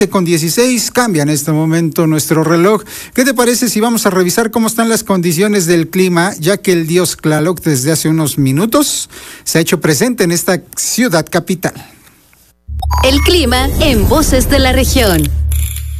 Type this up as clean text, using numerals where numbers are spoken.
con 16 cambia en este momento nuestro reloj. ¿Qué te parece si vamos a revisar cómo están las condiciones del clima, ya que el dios Tlaloc desde hace unos minutos se ha hecho presente en esta ciudad capital? El clima en Voces de la Región.